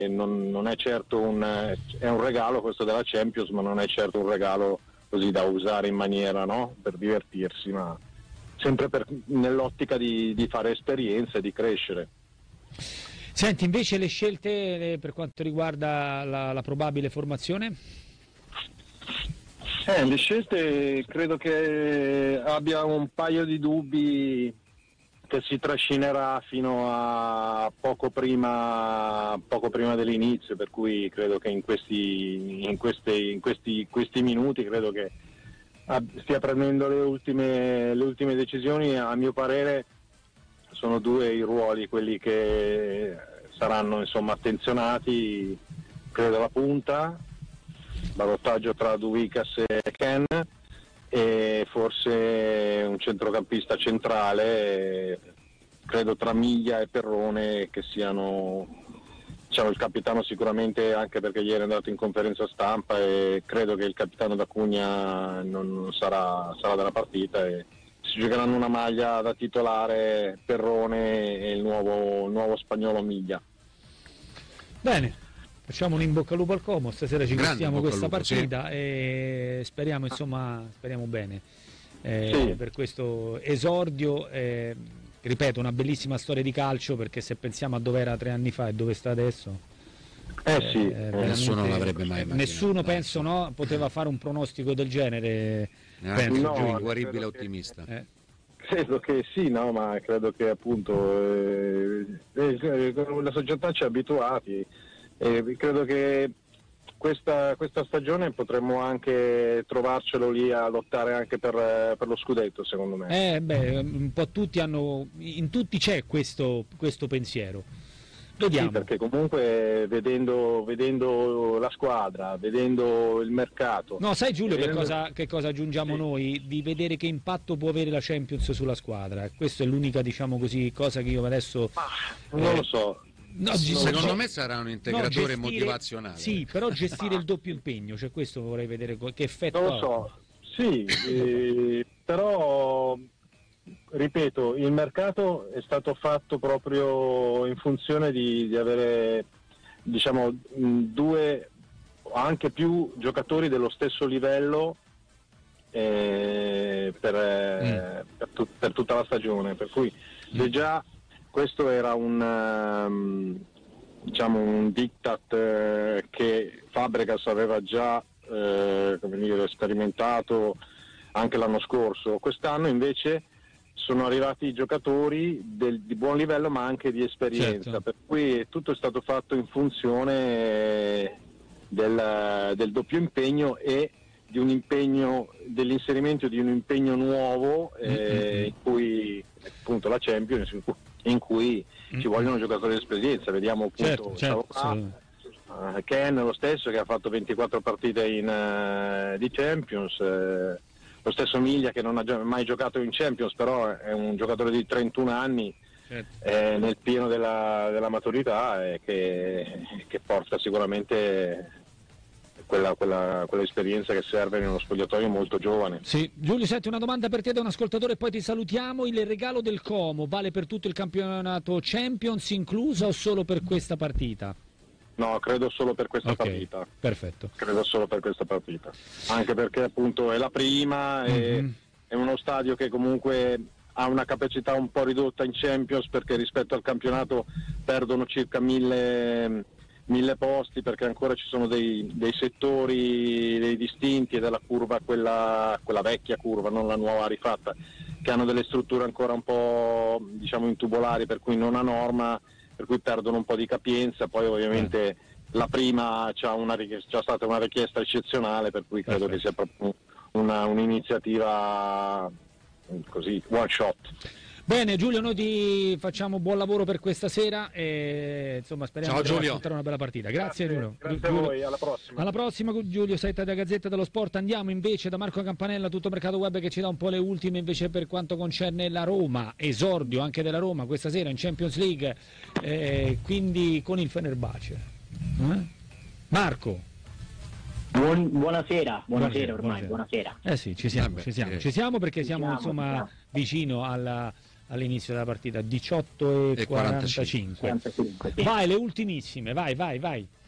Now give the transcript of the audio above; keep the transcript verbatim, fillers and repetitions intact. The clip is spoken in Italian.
non, non è certo un, è un regalo questo della Champions, ma non è certo un regalo così da usare in maniera, no, per divertirsi, ma sempre per, nell'ottica di, di fare esperienza e di crescere. Senti, invece le scelte per quanto riguarda la, la probabile formazione? Eh, le scelte credo che abbia un paio di dubbi che si trascinerà fino a poco prima, poco prima dell'inizio, per cui credo che in questi, in questi, in questi, questi minuti credo che stia prendendo le ultime, le ultime decisioni. A mio parere sono due i ruoli quelli che saranno insomma attenzionati, credo la punta, ballottaggio tra Duvikas e Ken, e forse un centrocampista centrale, credo tra Miglia e Perrone, che siano, diciamo, il capitano sicuramente, anche perché ieri è andato in conferenza stampa e credo che il capitano D'Acunha non sarà, sarà della partita, e si giocheranno una maglia da titolare Perrone e il nuovo, il nuovo spagnolo Miglia. Bene, facciamo un in bocca al lupo al Como, stasera ci gustiamo questa lupo, partita, sì. E speriamo, insomma, speriamo bene eh, sì. per questo esordio, eh, ripeto, una bellissima storia di calcio, perché se pensiamo a dove era tre anni fa e dove sta adesso, eh, eh sì, eh, nessuno l'avrebbe mai immaginato. Nessuno, penso, no, poteva fare un pronostico del genere, penso, no, Giulio, orribile ottimista. Che... Eh. Credo che sì, no, ma credo che appunto eh, eh, la società ci ha abituati, e credo che questa, questa stagione potremmo anche trovarcelo lì a lottare anche per, per lo scudetto, secondo me. Eh, beh, un po' tutti hanno, in tutti c'è questo, questo pensiero. Vediamo. Sì, perché comunque vedendo, vedendo la squadra, vedendo il mercato. No, sai Giulio vedendo... che, cosa, che cosa aggiungiamo sì. noi? Di vedere che impatto può avere la Champions sulla squadra. Questa è l'unica, diciamo così, cosa che io adesso... Ah, non eh... lo so. No, secondo no, me sarà un integratore no, gestire, motivazionale. Sì, però gestire il doppio impegno, cioè questo vorrei vedere che effetto. Non lo so, sì, eh, però ripeto, il mercato è stato fatto proprio in funzione di, di avere, diciamo, due o anche più giocatori dello stesso livello eh, per, mm. per, tu, per tutta la stagione, per cui mm. già questo era un, um, diciamo un diktat eh, che Fabregas aveva già eh, come dire, sperimentato anche l'anno scorso. Quest'anno invece sono arrivati i giocatori del, di buon livello, ma anche di esperienza, certo. Per cui tutto è stato fatto in funzione del, del doppio impegno e di un impegno, dell'inserimento di un impegno nuovo eh, mm-hmm. in cui appunto la Champions, in cui, in cui mm-hmm. ci vogliono giocatori di esperienza. Vediamo appunto certo, certo, ah, uh, Ken lo stesso, che ha fatto ventiquattro partite in, uh, di Champions, uh, lo stesso Miglia, che non ha mai giocato in Champions, però è un giocatore di trentuno anni, certo. eh, nel pieno della, della maturità, e che, che porta sicuramente quella, quella, quella esperienza che serve in uno spogliatoio molto giovane. Sì. Giulio, senti, una domanda per te da un ascoltatore e poi ti salutiamo. Il regalo del Como vale per tutto il campionato Champions incluso o solo per questa partita? No, credo solo per questa okay, partita. Perfetto. Credo solo per questa partita. Anche perché appunto è la prima, mm-hmm. e, è uno stadio che comunque ha una capacità un po' ridotta in Champions, perché rispetto al campionato perdono circa mille, mille posti, perché ancora ci sono dei, dei settori dei distinti, e della curva, quella, quella vecchia curva, non la nuova rifatta, che hanno delle strutture ancora un po', diciamo, intubolari, per cui non a norma, per cui perdono un po' di capienza. Poi ovviamente eh. la prima c'ha, una, c'è stata una richiesta eccezionale, per cui credo Perfetto. Che sia proprio una, un'iniziativa così, one shot. Bene Giulio, noi ti facciamo buon lavoro per questa sera e insomma speriamo Ciao, di Giulio. ascoltare una bella partita. Grazie, grazie Giulio. Grazie Giulio. a voi, alla prossima. Alla prossima Giulio, Saetta da Gazzetta dello Sport. Andiamo invece da Marco Campanella, Tutto Mercato Web, che ci dà un po' le ultime invece per quanto concerne la Roma, esordio anche della Roma questa sera in Champions League, eh, quindi con il Fenerbahce. Eh? Marco. Buon, buonasera, buonasera, ormai, buonasera. buonasera. Eh sì, ci siamo, Vabbè, ci siamo, eh. ci siamo perché ci siamo, siamo, insomma siamo. vicino alla, all'inizio della partita, diciotto e quarantacinque. Vai, le ultimissime, vai, vai, vai.